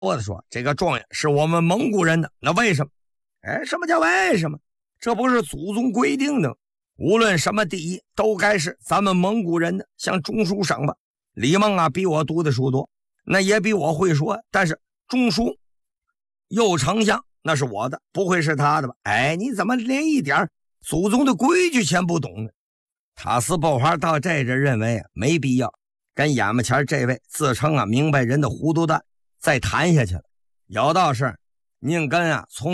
我的说，这个状元是我们蒙古人的，那为什么？哎，什么叫为什么？这不是祖宗规定的吗？无论什么第一，都该是咱们蒙古人的。像中书省吧，李梦啊，比我读的书多，那也比我会说，但是中书右丞相那是我的，不会是他的吧？哎，你怎么连一点祖宗的规矩全不懂呢？塔斯爆花到这阵认为没必要跟眼巴前这位自称明白人的糊涂蛋再谈下去了，有道是宁跟从